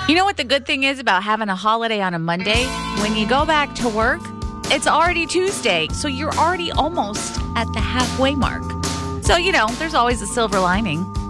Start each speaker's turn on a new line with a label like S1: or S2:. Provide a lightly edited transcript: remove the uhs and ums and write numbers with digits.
S1: You know what the good thing is about having a holiday on a Monday? When you go back to work, it's already Tuesday, so you're already almost at the halfway mark. So, there's always a silver lining.